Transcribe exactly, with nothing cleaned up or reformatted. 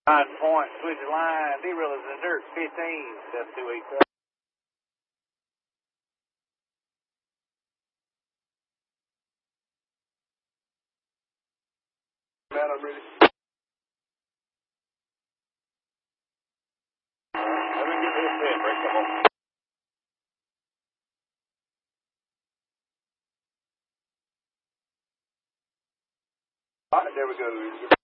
Nine point, switch the line, D-Rail is in dirt, fifteen, seven two eight seven. Man, I'm ready. Let me get this in, break the hole. All right, there we go.